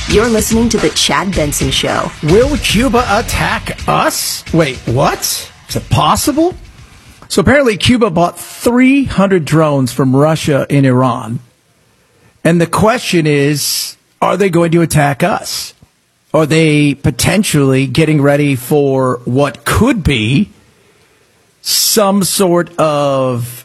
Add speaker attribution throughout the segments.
Speaker 1: You're listening to The Chad Benson Show.
Speaker 2: Will Cuba attack us? Wait, what? Is it possible? So apparently Cuba bought 300 drones from Russia and Iran. And the question is, are they going to attack us? Are they potentially getting ready for what could be some sort of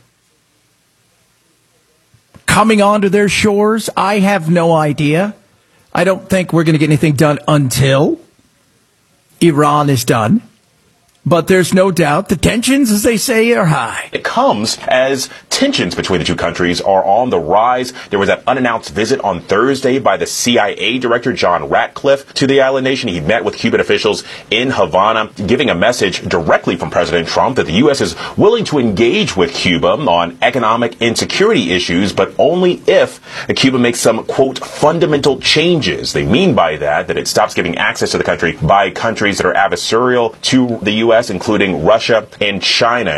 Speaker 2: coming onto their shores? I have no idea. I don't think we're going to get anything done until Iran is done. But there's no doubt the tensions, as they say, are high.
Speaker 3: It comes as tensions between the two countries are on the rise. There was that unannounced visit on Thursday by the CIA director, John Ratcliffe, to the island nation. He met with Cuban officials in Havana, giving a message directly from President Trump that the U.S. is willing to engage with Cuba on economic and security issues, but only if Cuba makes some, quote, fundamental changes. They mean by that it stops giving access to the country by countries that are adversarial to the U.S., including Russia and China.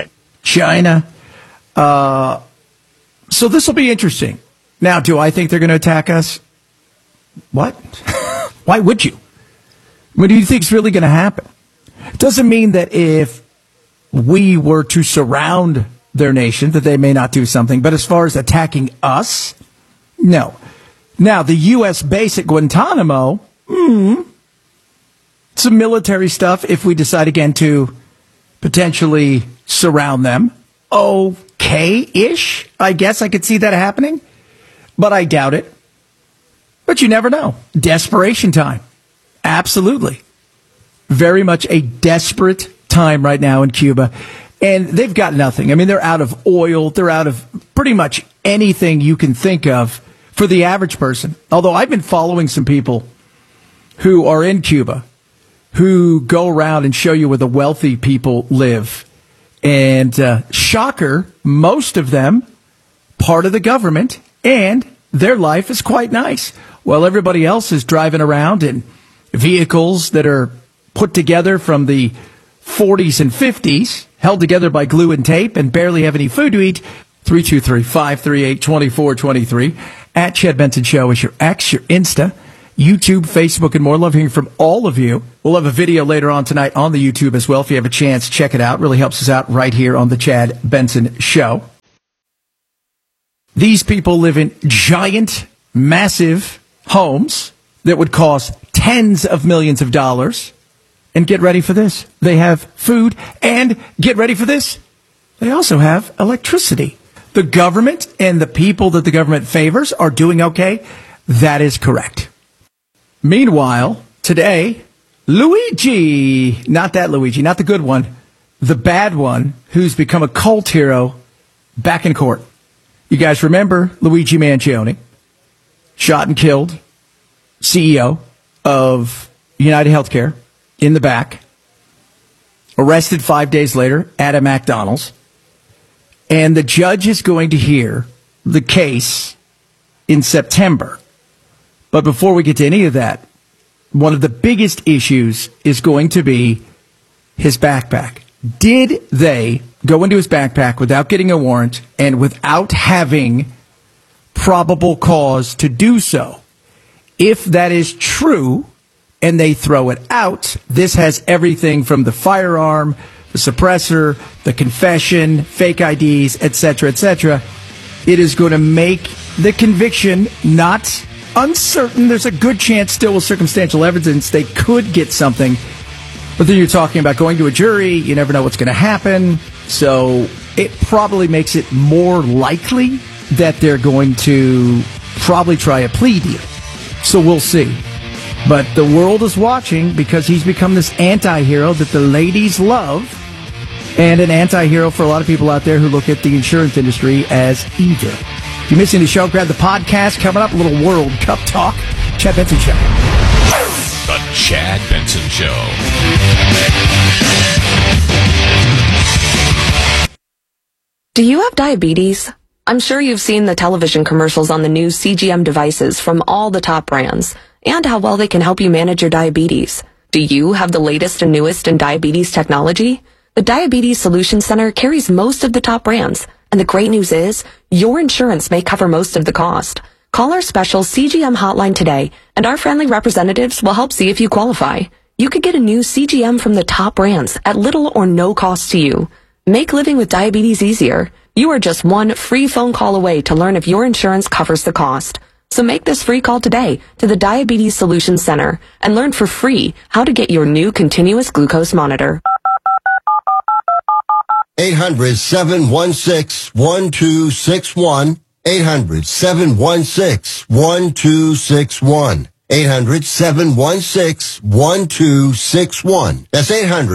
Speaker 3: So this will be interesting. Now, do I think they're going to attack us? What? Why would you? What do you think is really going to happen? It doesn't mean that if we were to surround their nation that they may not do something. But as far as attacking us, no. Now, the U.S. base at Guantanamo, some military stuff if we decide again to potentially surround them. Okay-ish. I guess I could see that happening, but I doubt it. But you never know. Desperation time. Absolutely. Very much a desperate time right now in Cuba. And they've got nothing. I mean, they're out of oil. They're out of pretty much anything you can think of for the average person. Although I've been following some people who are in Cuba who go around and show you where the wealthy people live. And shocker, most of them part of the government, and their life is quite nice. While everybody else is driving around in vehicles that are put together from the 40s and 50s, held together by glue and tape, and barely have any food to eat. 323-538-2423. At Chad Benson Show is your X, your Insta, YouTube, Facebook, and more. Love hearing from all of you. We'll have a video later on tonight on the YouTube as well. If you have a chance, check it out. Really helps us out right here on the Chad Benson Show. These people live in giant, massive homes that would cost tens of millions of dollars. And get ready for this. They have food, and get ready for this. They also have electricity. The government and the people that the government favors are doing okay. That is correct. Meanwhile, today, Luigi, not that Luigi, not the good one, the bad one, who's become a cult hero, back in court. You guys remember Luigi Mangione, shot and killed, CEO of United Healthcare, in the back, arrested 5 days later at a McDonald's. And the judge is going to hear the case in September. But before we get to any of that, one of the biggest issues is going to be his backpack. Did they go into his backpack without getting a warrant and without having probable cause to do so? If that is true and they throw it out, this has everything from the firearm, the suppressor, the confession, fake IDs, etc., etc. It is going to make the conviction not uncertain. There's a good chance still with circumstantial evidence they could get something. But then you're talking about going to a jury. You never know what's going to happen. So it probably makes it more likely that they're going to probably try a plea deal. So we'll see. But the world is watching because he's become this anti-hero that the ladies love, and an anti-hero for a lot of people out there who look at the insurance industry as evil. If you're missing the show, grab the podcast. Coming up, a little World Cup talk. Chad Benson Show.
Speaker 4: The Chad Benson Show.
Speaker 5: Do you have diabetes? I'm sure you've seen the television commercials on the new CGM devices from all the top brands, and how well they can help you manage your diabetes. Do you have the latest and newest in diabetes technology? The Diabetes Solutions Center carries most of the top brands, and the great news is, your insurance may cover most of the cost. Call our special CGM hotline today, and our friendly representatives will help see if you qualify. You could get a new CGM from the top brands at little or no cost to you. Make living with diabetes easier. You are just one free phone call away to learn if your insurance covers the cost. So make this free call today to the Diabetes Solutions Center and learn for free how to get your new continuous glucose monitor.
Speaker 6: 800-716-1261. 800-716-1261. 800-716-1261. That's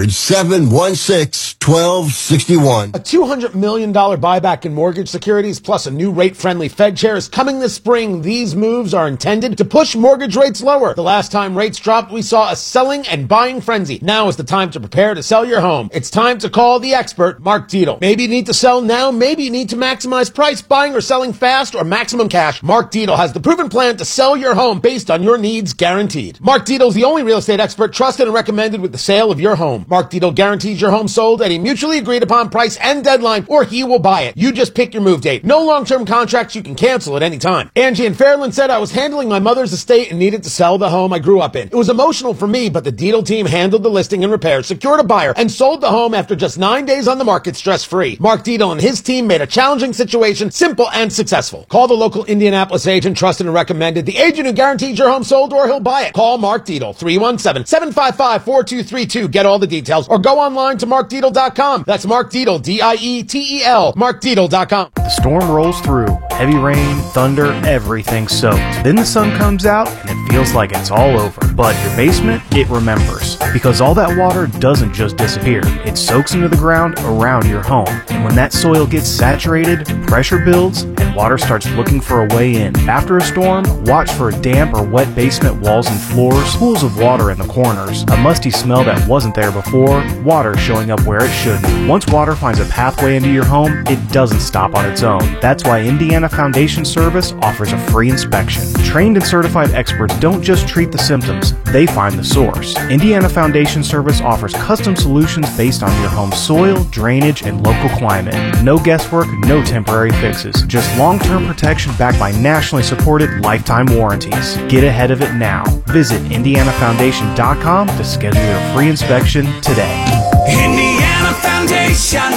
Speaker 6: 800-716-1261.
Speaker 7: A $200 million buyback in mortgage securities plus a new rate-friendly Fed chair is coming this spring. These moves are intended to push mortgage rates lower. The last time rates dropped, we saw a selling and buying frenzy. Now is the time to prepare to sell your home. It's time to call the expert, Mark Dietel. Maybe you need to sell now. Maybe you need to maximize price, buying or selling fast, or maximum cash. Mark Dietel has the proven plan to sell your home based on your needs guaranteed. Mark Dietel is the only real estate expert trusted and recommended with the sale of your home. Mark Dietel guarantees your home sold at a mutually agreed upon price and deadline, or he will buy it. You just pick your move date. No long-term contracts. You can cancel at any time. Angie in Fairland said, I was handling my mother's estate and needed to sell the home I grew up in. It was emotional for me, but the Dietel team handled the listing and repairs, secured a buyer, and sold the home after just 9 days on the market stress-free. Mark Dietel and his team made a challenging situation simple and successful. Call the local Indianapolis agent trusted and recommended, the agent who guarantees your home sold, or he'll buy it. Call Mark Dietel, 317-755-4232. Get all the details, or go online to markdietel.com. That's Mark Dietel, D-I-E-T-E-L, markdietel.com.
Speaker 8: The storm rolls through. Heavy rain, thunder, everything soaked. Then the sun comes out and it feels like it's all over. But your basement, it remembers. Because all that water doesn't just disappear. It soaks into the ground around your home. And when that soil gets saturated, pressure builds and water starts looking for a way in. After a storm, watch for damp or wet basement walls and floors, pools of water in the corners, a musty smell that wasn't there before, water showing up where it shouldn't. Once water finds a pathway into your home, it doesn't stop on its own. That's why Indiana Foundation Service offers a free inspection. Trained and certified experts don't just treat the symptoms, they find the source. Indiana Foundation Service offers custom solutions based on your home's soil, drainage, and local climate. No guesswork, no temporary fixes, just long-term protection backed by nationally supported lifetime warranties. Get ahead of it now. Visit IndianaFoundation.com to schedule your free inspection today.
Speaker 9: Indiana Foundation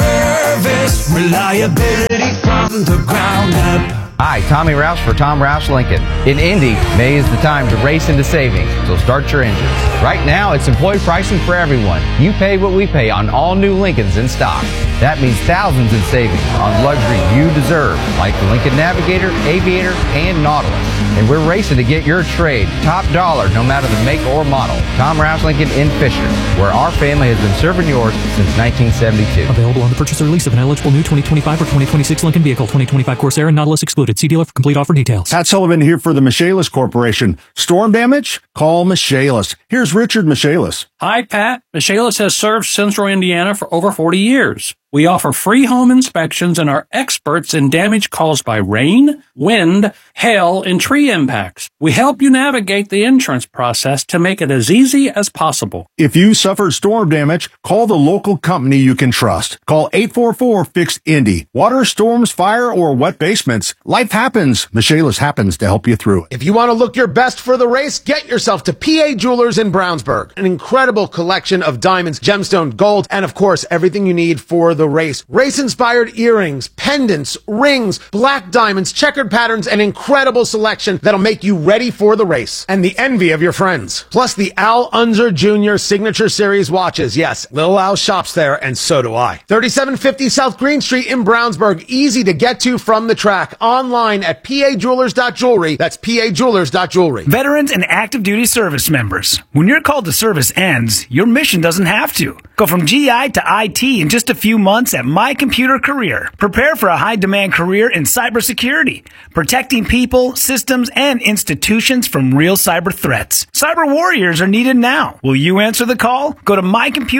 Speaker 9: Service, reliability from the ground up.
Speaker 10: Hi, Tommy Rouse for Tom Rouse Lincoln. In Indy, May is the time to race into savings, so start your engines. Right now, it's employee pricing for everyone. You pay what we pay on all new Lincolns in stock. That means thousands in savings on luxury you deserve, like the Lincoln Navigator, Aviator, and Nautilus. And we're racing to get your trade top dollar, no matter the make or model. Tom Rouse Lincoln in Fisher, where our family has been serving yours since 1972.
Speaker 11: Available on the purchase or lease of an eligible new 2025 or 2026 Lincoln vehicle. 2025 Corsair and Nautilus excluded. See dealer for complete offer details.
Speaker 12: Pat Sullivan here for the Michaelis Corporation. Storm damage? Call Michaelis. Here's Richard Michaelis.
Speaker 13: Hi, Pat. Michaelis has served Central Indiana for over 40 years. We offer free home inspections and are experts in damage caused by rain, wind, hail, and tree impacts. We help you navigate the insurance process to make it as easy as possible.
Speaker 12: If you suffered storm damage, call the local company you can trust. Call 844-FIXED-INDY. Water, storms, fire, or wet basements. Life happens. Michaelis happens to help you through it.
Speaker 7: If you want to look your best for the race, get yourself to PA Jewelers in Brownsburg. An incredible collection of diamonds, gemstone, gold, and of course, everything you need for the race. Race-inspired earrings, pendants, rings, black diamonds, checkered patterns, an incredible selection that'll make you ready for the race. And the envy of your friends. Plus the Al Unser Jr. Signature Series watches. Yes, Lil Al shops there, and so do I. 3750 South Green Street in Brownsburg. Easy to get to from the track. Online at pajewelers.jewelry. That's pajewelers.jewelry.
Speaker 14: Veterans and active duty service members. When your call to service ends, your mission doesn't have to. Go from GI to IT in just a few months at My Computer Career. Prepare for a high-demand career in cybersecurity, protecting people, systems, and institutions from real cyber threats. Cyber warriors are needed now. Will you answer the call? Go to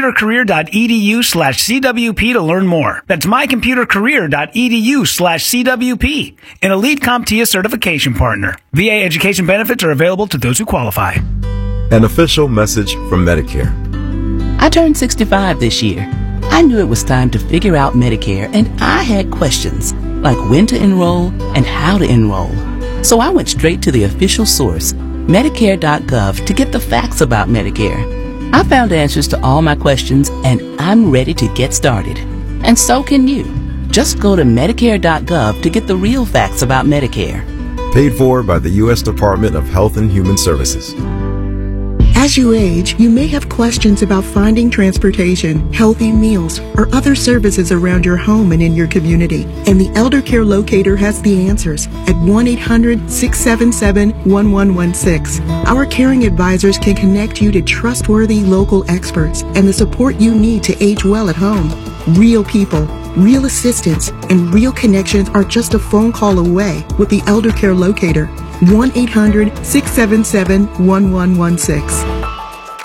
Speaker 14: mycomputercareer.edu/CWP to learn more. That's mycomputercareer.edu/CWP, an elite CompTIA certification partner. VA education benefits are available to those who qualify.
Speaker 15: An official message from Medicare.
Speaker 16: I turned 65 this year. I knew it was time to figure out Medicare, and I had questions, like when to enroll and how to enroll. So I went straight to the official source, Medicare.gov, to get the facts about Medicare. I found answers to all my questions, and I'm ready to get started. And so can you. Just go to Medicare.gov to get the real facts about Medicare.
Speaker 15: Paid for by the U.S. Department of Health and Human Services.
Speaker 17: As you age, you may have questions about finding transportation, healthy meals, or other services around your home and in your community. And the Elder Care Locator has the answers at 1-800-677-1116. Our caring advisors can connect you to trustworthy local experts and the support you need to age well at home. Real people, real assistance, and real connections are just a phone call away with the Elder Care Locator. 1-800-677-1116.